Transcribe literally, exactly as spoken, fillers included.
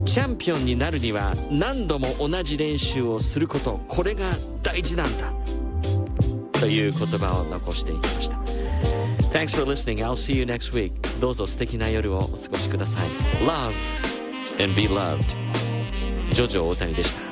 チャンピオンになるには何度も同じ練習をすること、これが大事なんだという言葉を残していきました。 Thanks for listening. I'll see you next week. どうぞ素敵な夜をお過ごしください。 Love and be loved. ジョジョ大谷でした。